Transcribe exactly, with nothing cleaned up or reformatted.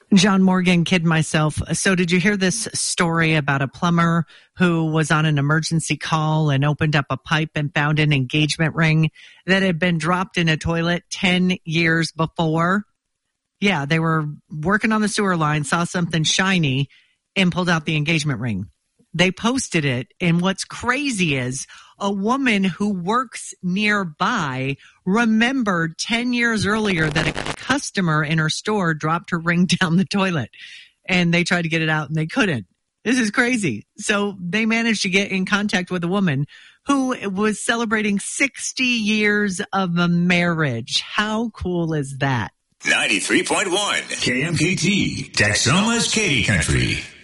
John Morgan, kid myself. So did you hear this story about a plumber who was on an emergency call and opened up a pipe and found an engagement ring that had been dropped in a toilet ten years before? Yeah, they were working on the sewer line, saw something shiny, and pulled out the engagement ring. They posted it, and what's crazy is a woman who works nearby remembered ten years earlier that a customer in her store dropped her ring down the toilet, and they tried to get it out, and they couldn't. This is crazy. So they managed to get in contact with a woman who was celebrating sixty years of a marriage. How cool is that? ninety-three point one K M K T, Texoma's Katy Country.